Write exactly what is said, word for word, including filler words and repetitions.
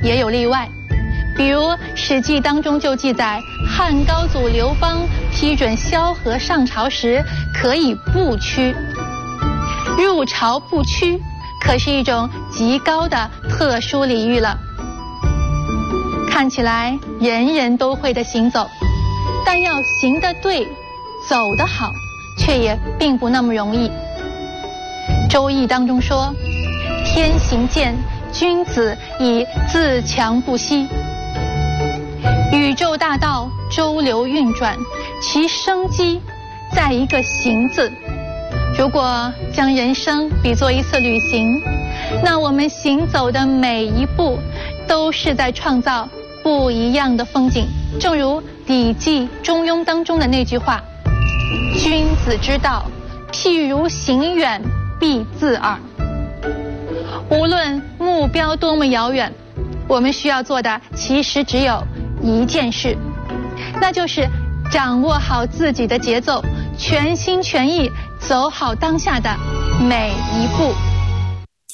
也有例外。比如《史记》当中就记载，汉高祖刘邦批准萧何上朝时可以不屈。入朝不屈可是一种极高的特殊礼遇了。看起来人人都会的行走，但要行得对，走得好，却也并不那么容易。周易当中说，天行健，君子以自强不息。宇宙大道周流运转，其生机在一个行字。如果将人生比作一次旅行，那我们行走的每一步都是在创造不一样的风景。正如《礼记·中庸》当中的那句话，君子之道，譬如行远，必自耳。无论目标多么遥远，我们需要做的其实只有一件事，那就是掌握好自己的节奏，全心全意走好当下的每一步。